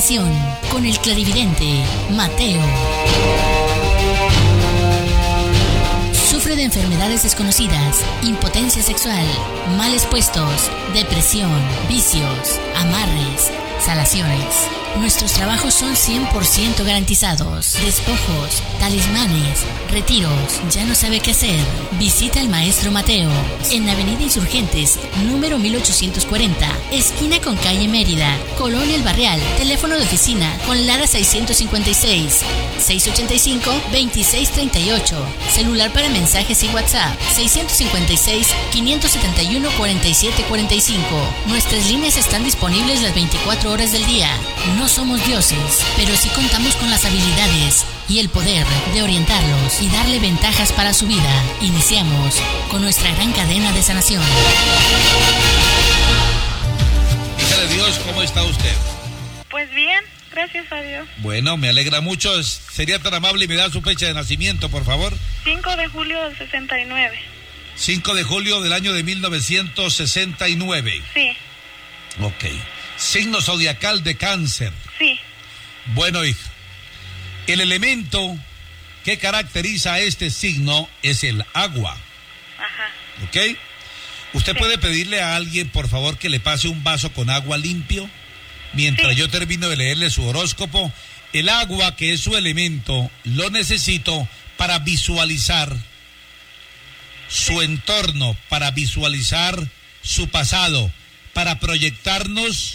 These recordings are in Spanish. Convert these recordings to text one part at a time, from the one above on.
sanación con el clarividente Mateo. Sufre de enfermedades desconocidas, impotencia sexual, males puestos, depresión, vicios, amarres, salaciones. Nuestros trabajos son 100% garantizados. Despojos, talismanes, retiros. ¿Ya no sabe qué hacer? Visita al Maestro Mateo en Avenida Insurgentes, número 1840, esquina con calle Mérida, Colonia El Barrial. Teléfono de oficina con Lara 656 685 2638. Celular para mensajes y WhatsApp 656 571 4745. Nuestras líneas están disponibles las 24 horas del día. No somos dioses, pero sí contamos con las habilidades y el poder de orientarlos y darle ventajas para su vida. Iniciamos con nuestra gran cadena de sanación. Hija de Dios, ¿cómo está usted? Pues bien, gracias a Dios. Bueno, me alegra mucho. ¿Sería tan amable y me da su fecha de nacimiento, por favor? 5 de julio del 69. 5 de julio del año de 1969. Sí. Ok. Signo zodiacal de Cáncer. Sí. Bueno, hija, el elemento que caracteriza a este signo es el agua. Ajá. ¿Ok? ¿Usted sí. puede pedirle a alguien, por favor, que le pase un vaso con agua limpio? Mientras sí. yo termino de leerle su horóscopo, el agua, que es su elemento, lo necesito para visualizar su entorno, para visualizar su pasado, para proyectarnos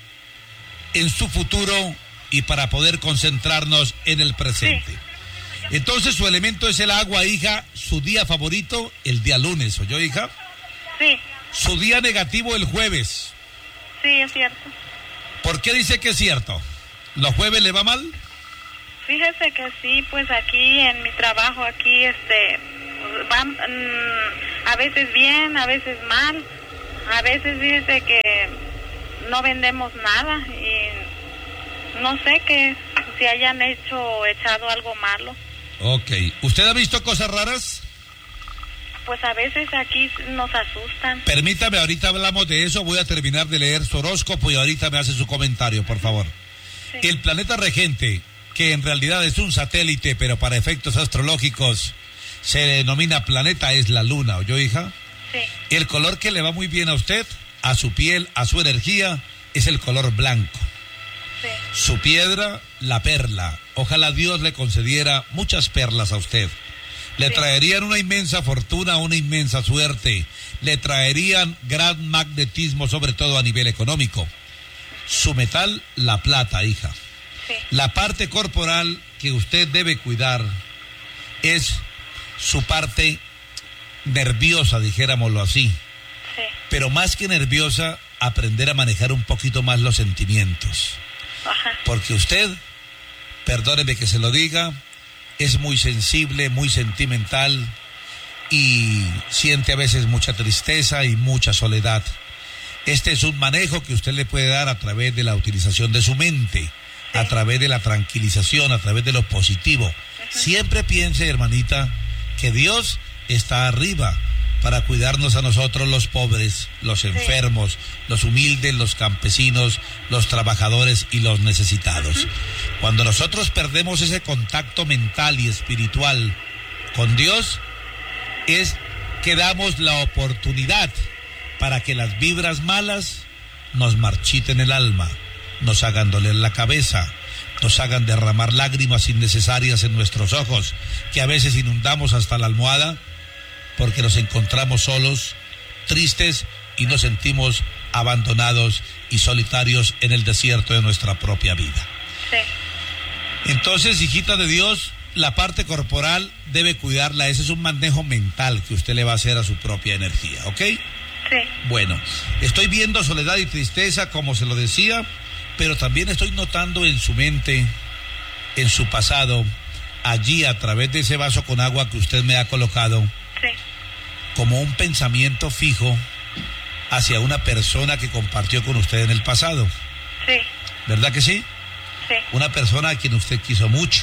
en su futuro y para poder concentrarnos en el presente. Sí. Entonces su elemento es el agua, hija. Su día favorito, el día lunes, ¿oyó, hija? Sí. Su día negativo, el jueves. Sí, es cierto. ¿Por qué dice que es cierto? ¿Los jueves le va mal? Fíjese que sí, pues aquí en mi trabajo, aquí van a veces bien, a veces mal. A veces dice que no vendemos nada y no sé que si hayan echado algo malo. Ok. ¿Usted ha visto cosas raras? Pues a veces aquí nos asustan. Permítame, ahorita hablamos de eso. Voy a terminar de leer su horóscopo y ahorita me hace su comentario, por favor. Sí. El planeta regente, que en realidad es un satélite, pero para efectos astrológicos se denomina planeta, es la luna, ¿oyó, hija? Sí. El color que le va muy bien a usted, a su piel, a su energía, es el color blanco. Sí. Su piedra, la perla. Ojalá Dios le concediera muchas perlas a usted. Le traerían una inmensa fortuna, una inmensa suerte. Le traerían gran magnetismo, sobre todo a nivel económico. Su metal, la plata, hija. Sí. La parte corporal que usted debe cuidar es su parte nerviosa, dijéramoslo así. Sí. Pero más que nerviosa, aprender a manejar un poquito más los sentimientos. Ajá. Porque usted, perdóneme que se lo diga, es muy sensible, muy sentimental y siente a veces mucha tristeza y mucha soledad. Este es un manejo que usted le puede dar a través de la utilización de su mente, sí. A través de la tranquilización, a través de lo positivo. Siempre piense, hermanita, que Dios está arriba para cuidarnos a nosotros, los pobres, los enfermos, los humildes, los campesinos, los trabajadores y los necesitados. Cuando nosotros perdemos ese contacto mental y espiritual con Dios, es que damos la oportunidad para que las vibras malas nos marchiten el alma, nos hagan doler la cabeza, nos hagan derramar lágrimas innecesarias en nuestros ojos, que a veces inundamos hasta la almohada porque nos encontramos solos, tristes y nos sentimos abandonados y solitarios en el desierto de nuestra propia vida. Sí. Entonces, hijita de Dios, la parte corporal debe cuidarla. Ese es un manejo mental que usted le va a hacer a su propia energía, ¿ok? Sí. Bueno, estoy viendo soledad y tristeza, como se lo decía, pero también estoy notando en su mente, en su pasado, allí a través de ese vaso con agua que usted me ha colocado, sí. Como un pensamiento fijo hacia una persona que compartió con usted en el pasado. Sí. ¿Verdad que sí? Sí. Una persona a quien usted quiso mucho,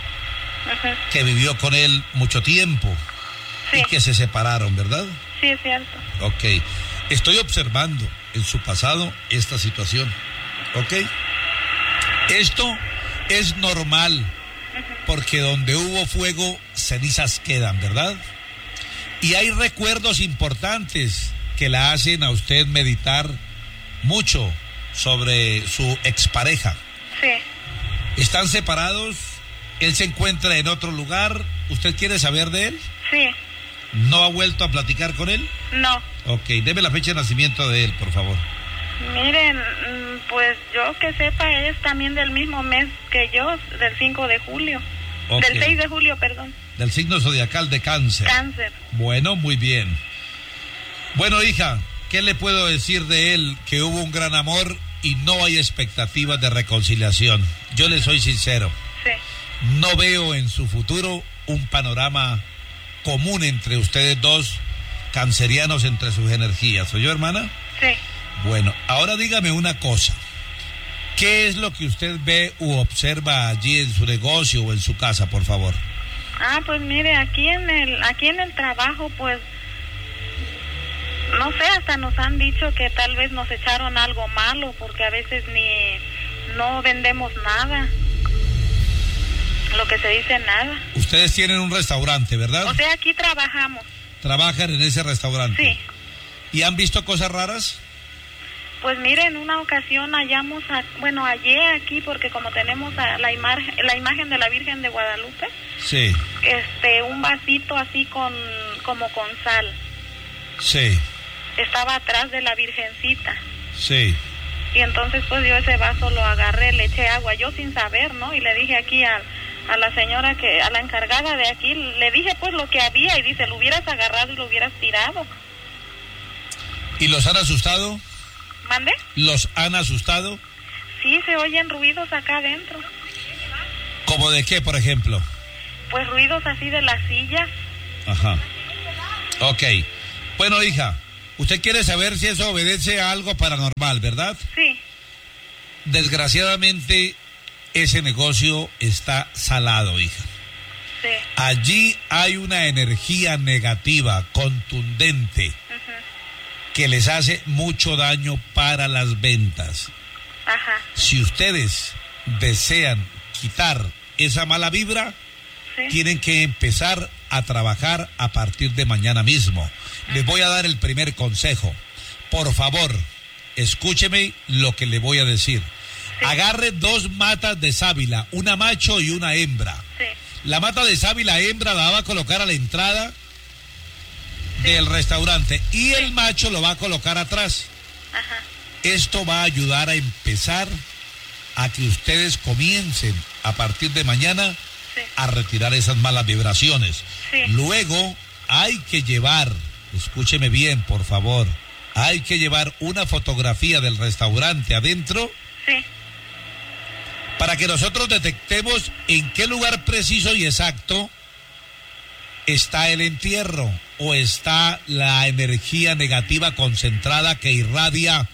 que vivió con él mucho tiempo, sí. Y que se separaron, ¿verdad? Sí, es cierto. Ok. Estoy observando en su pasado esta situación, ¿ok? Esto es normal, porque donde hubo fuego, cenizas quedan, ¿verdad? Y hay recuerdos importantes que la hacen a usted meditar mucho sobre su expareja. Sí. ¿Están separados? ¿Él se encuentra en otro lugar? ¿Usted quiere saber de él? Sí. ¿No ha vuelto a platicar con él? No. Ok, deme la fecha de nacimiento de él, por favor. Miren, pues yo que sepa es también del mismo mes que yo, del 5 de julio. Okay. Del 6 de julio, perdón. Del signo zodiacal de Cáncer. Cáncer. Bueno, muy bien. Bueno, hija, ¿qué le puedo decir de él? Que hubo un gran amor y no hay expectativas de reconciliación. Yo le soy sincero. Sí. No veo en su futuro un panorama común entre ustedes dos, cancerianos, entre sus energías. ¿Oyó, hermana? Sí. Bueno, ahora dígame una cosa. ¿Qué es lo que usted ve u observa allí en su negocio o en su casa, por favor? Pues mire, aquí en el trabajo, pues, no sé, hasta nos han dicho que tal vez nos echaron algo malo, porque a veces no vendemos nada. Lo que se dice nada. Ustedes tienen un restaurante, ¿verdad? O sea, aquí trabajamos. ¿Trabajan en ese restaurante? Sí. ¿Y han visto cosas raras? Pues mire, en una ocasión hallé aquí, porque como tenemos la imagen de la Virgen de Guadalupe, sí, un vasito así como con sal. Sí. Estaba atrás de la Virgencita. Sí. Y entonces pues yo ese vaso lo agarré, le eché agua, yo sin saber, ¿no? Y le dije aquí a la señora, a la encargada de aquí, le dije pues lo que había, y dice, lo hubieras agarrado y lo hubieras tirado. ¿Y los han asustado? ¿Mande? ¿Los han asustado? Sí, se oyen ruidos acá adentro. ¿Cómo de qué, por ejemplo? Pues ruidos así de las sillas. Ajá. Ok. Bueno, hija, usted quiere saber si eso obedece a algo paranormal, ¿verdad? Sí. Desgraciadamente, ese negocio está salado, hija. Sí. Allí hay una energía negativa, contundente, que les hace mucho daño para las ventas. Ajá. Si ustedes desean quitar esa mala vibra, sí, tienen que empezar a trabajar a partir de mañana mismo. Les voy a dar el primer consejo. Por favor, escúcheme lo que le voy a decir. Sí. Agarre 2 matas de sábila, una macho y una hembra. Sí. La mata de sábila hembra la va a colocar a la entrada del restaurante y el macho lo va a colocar atrás. Ajá. Esto va a ayudar a empezar a que ustedes comiencen a partir de mañana a retirar esas malas vibraciones. Sí. Luego hay que llevar, escúcheme bien por favor, hay que llevar una fotografía del restaurante adentro. Sí. Para que nosotros detectemos en qué lugar preciso y exacto está el entierro o está la energía negativa concentrada que irradia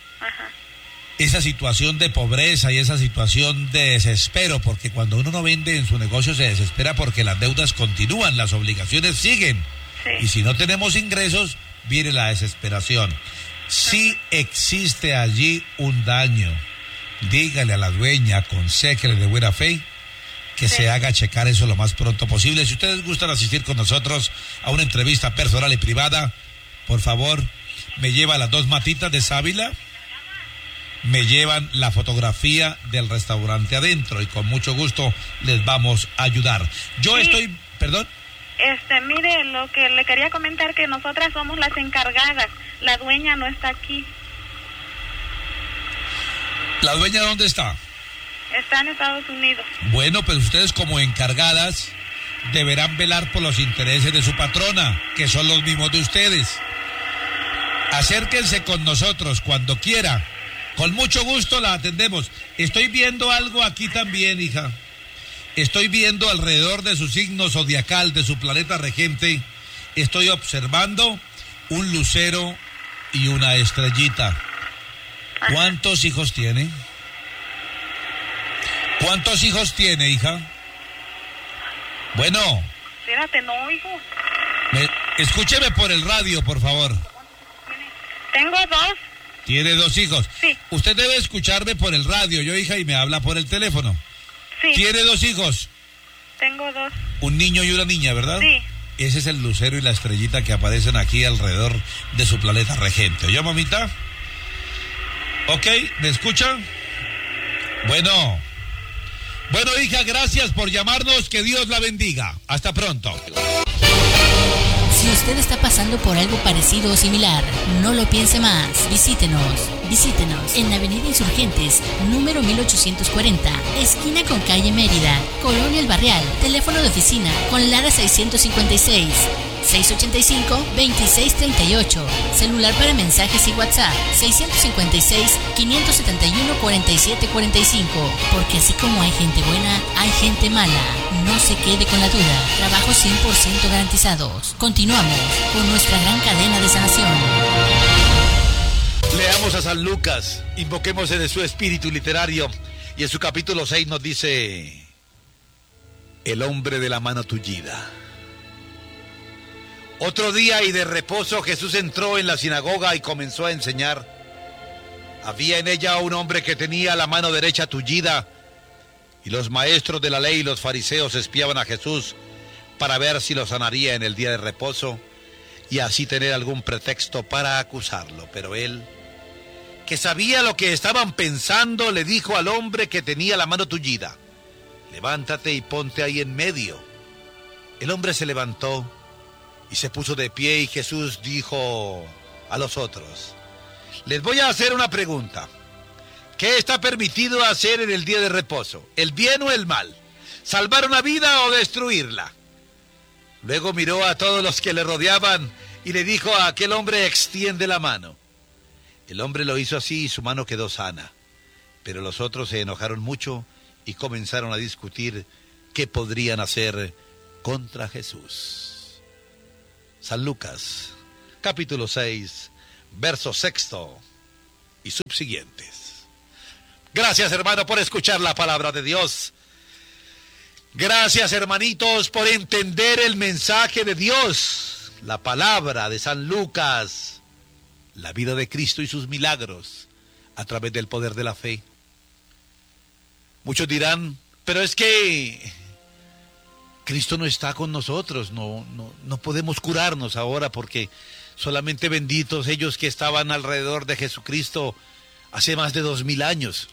esa situación de pobreza y esa situación de desespero, porque cuando uno no vende en su negocio se desespera porque las deudas continúan, las obligaciones siguen. Sí. Y si no tenemos ingresos, viene la desesperación. Si existe allí un daño, dígale a la dueña, aconséjele de buena fe que se haga checar eso lo más pronto posible. Si ustedes gustan asistir con nosotros a una entrevista personal y privada, por favor, me lleva las 2 matitas de sábila, me llevan la fotografía del restaurante adentro y con mucho gusto les vamos a ayudar. Yo estoy, perdón. Mire, lo que le quería comentar, que nosotras somos las encargadas, la dueña no está aquí. ¿La dueña dónde está? Está en Estados Unidos. Bueno, pues ustedes como encargadas deberán velar por los intereses de su patrona, que son los mismos de ustedes. Acérquense con nosotros cuando quiera. Con mucho gusto la atendemos. Estoy viendo algo aquí también, hija. Estoy viendo alrededor de su signo zodiacal, de su planeta regente, estoy observando un lucero y una estrellita. ¿Cuántos hijos tiene? ¿Cuántos hijos tiene, hija? Bueno. Espérate, no oigo. Escúcheme por el radio, por favor. Tengo 2. ¿Tiene 2 hijos? Sí. Usted debe escucharme por el radio, yo, hija, y me habla por el teléfono. Sí. ¿Tiene 2 hijos? Tengo 2. Un niño y una niña, ¿verdad? Sí. Ese es el lucero y la estrellita que aparecen aquí alrededor de su planeta regente. ¿Oye, mamita? Ok, ¿me escucha? Bueno, hija, gracias por llamarnos. Que Dios la bendiga. Hasta pronto. Si usted está pasando por algo parecido o similar, no lo piense más. Visítenos en Avenida Insurgentes, número 1840, esquina con calle Mérida, Colonia El Barrial. Teléfono de oficina con Lara 656 685-2638. Celular para mensajes y WhatsApp 656-571-4745. Porque así como hay gente buena, hay gente mala. No se quede con la duda. Trabajos 100% garantizados. Continuamos con nuestra gran cadena de sanación. Leamos a San Lucas, invoquemos en su espíritu literario, y en su capítulo 6 nos dice: el hombre de la mano tullida. Otro día y de reposo, Jesús entró en la sinagoga y comenzó a enseñar. Había en ella un hombre que tenía la mano derecha tullida, y los maestros de la ley y los fariseos espiaban a Jesús para ver si lo sanaría en el día de reposo y así tener algún pretexto para acusarlo. Pero él, que sabía lo que estaban pensando, le dijo al hombre que tenía la mano tullida: levántate y ponte ahí en medio. El hombre se levantó y se puso de pie, y Jesús dijo a los otros: les voy a hacer una pregunta. ¿Qué está permitido hacer en el día de reposo? ¿El bien o el mal? ¿Salvar una vida o destruirla? Luego miró a todos los que le rodeaban y le dijo a aquel hombre: extiende la mano. El hombre lo hizo así y su mano quedó sana. Pero los otros se enojaron mucho y comenzaron a discutir qué podrían hacer contra Jesús. San Lucas, capítulo 6, verso 6 y subsiguientes. Gracias, hermano, por escuchar la palabra de Dios. Gracias, hermanitos, por entender el mensaje de Dios. La palabra de San Lucas, la vida de Cristo y sus milagros a través del poder de la fe. Muchos dirán: pero es que Cristo no está con nosotros, no podemos curarnos ahora, porque solamente benditos ellos que estaban alrededor de Jesucristo hace más de 2000 años.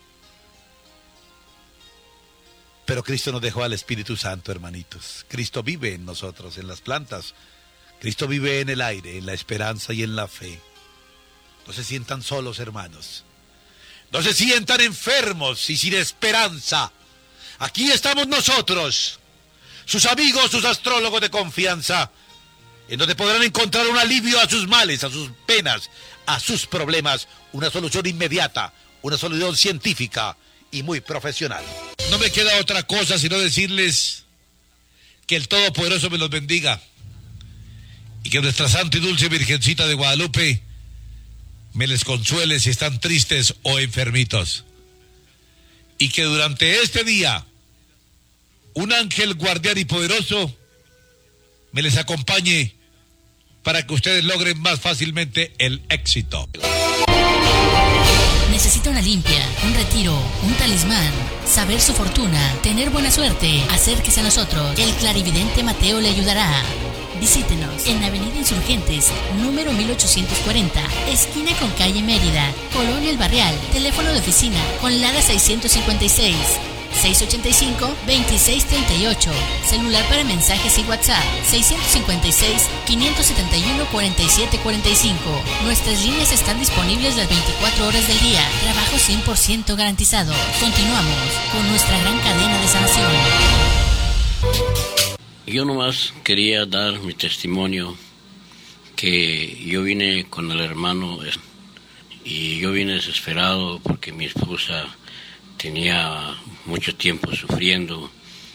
Pero Cristo nos dejó al Espíritu Santo, hermanitos. Cristo vive en nosotros, en las plantas. Cristo vive en el aire, en la esperanza y en la fe. No se sientan solos, hermanos. No se sientan enfermos y sin esperanza. Aquí estamos nosotros, sus amigos, sus astrólogos de confianza, en donde podrán encontrar un alivio a sus males, a sus penas, a sus problemas, una solución inmediata, una solución científica y muy profesional. No me queda otra cosa sino decirles que el Todopoderoso me los bendiga y que nuestra Santa y Dulce Virgencita de Guadalupe me les consuele si están tristes o enfermitos, y que durante este día un ángel guardián y poderoso me les acompañe para que ustedes logren más fácilmente el éxito. Necesita una limpia, un retiro, un talismán, saber su fortuna, tener buena suerte. Acérquese a nosotros. El clarividente Mateo le ayudará. Visítenos en Avenida Insurgentes, número 1840, esquina con calle Mérida, Colonia El Barrial. Teléfono de oficina con Lara 656 685-2638. Celular para mensajes y WhatsApp 656-571-4745. Nuestras líneas están disponibles las 24 horas del día. Trabajo 100% garantizado. Continuamos con nuestra gran cadena de sanación. Yo nomás quería dar mi testimonio, que yo vine con el hermano y yo vine desesperado porque mi esposa tenía mucho tiempo sufriendo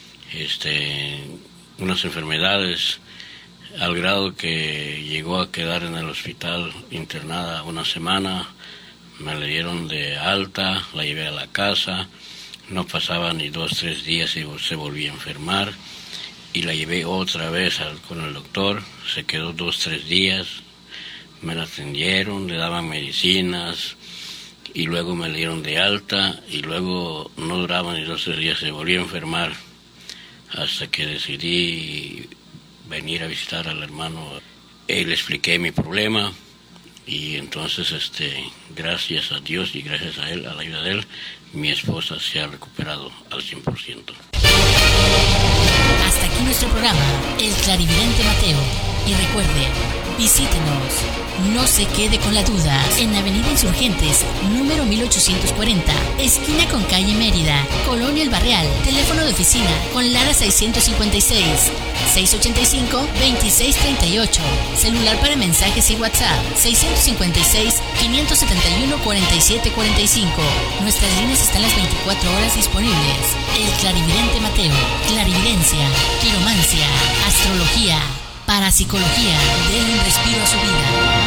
unas enfermedades, al grado que llegó a quedar en el hospital internada una semana. Me la dieron de alta, la llevé a la casa, no pasaba ni 2-3 días y se volvía a enfermar, y la llevé otra vez con el doctor. Se quedó 2-3 días, me la atendieron, le daban medicinas, y luego me dieron de alta, y luego no duraban ni 12 días, se volvió a enfermar, hasta que decidí venir a visitar al hermano. Le expliqué mi problema, y entonces gracias a Dios y gracias a él, a la ayuda de él, mi esposa se ha recuperado al 100%. Hasta aquí nuestro programa, El Clarividente Mateo. Y recuerde, visítenos, no se quede con la duda, en Avenida Insurgentes, número 1840, esquina con calle Mérida, Colonia El Barrial, teléfono de oficina con Lara 656-685-2638, celular para mensajes y WhatsApp 656-571-4745. Nuestras líneas están las 24 horas disponibles. El Clarividente Mateo, clarividencia, quiromancia, astrología, parapsicología, den un respiro a su vida.